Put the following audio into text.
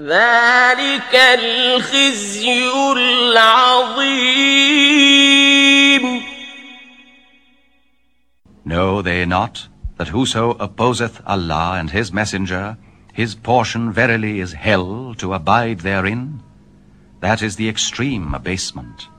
ذلك الخزي العظيم. Know they not that whoso opposeth Allah and his messenger, his portion verily is hell to abide therein? That is the extreme abasement.